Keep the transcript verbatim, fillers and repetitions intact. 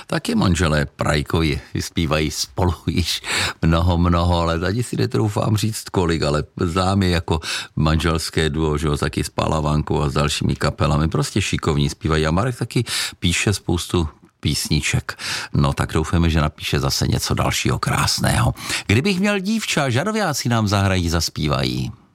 Taky manželé Prajkovi zpívají spolu již mnoho, mnoho let. Ani si netroufám říct kolik, ale znám je jako manželské duo, že jo, taky s Palavankou a s dalšími kapelami. Prostě šikovní zpívají. A Marek taky píše spoustu písniček. No tak doufáme, že napíše zase něco dalšího krásného. Kdybych měl dívča, žadovějáci nám zahrají, zaspívají.